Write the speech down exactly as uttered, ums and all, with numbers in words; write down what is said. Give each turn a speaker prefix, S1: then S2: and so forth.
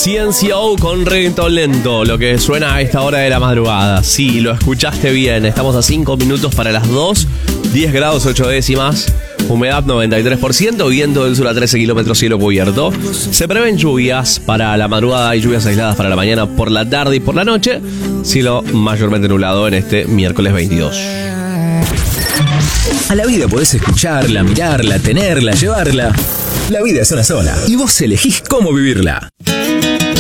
S1: C N C O con reggaetón lento, lo que suena a esta hora de la madrugada. Sí, lo escuchaste bien. Estamos a cinco minutos para las dos, diez grados ocho décimas, humedad noventa y tres por ciento, viento del sur a trece kilómetros, cielo cubierto. Se prevén lluvias para la madrugada y lluvias aisladas para la mañana, por la tarde y por la noche. Cielo mayormente nublado en este miércoles veintidós.
S2: A la vida podés escucharla, mirarla, tenerla, llevarla. La vida es una sola y vos elegís cómo vivirla.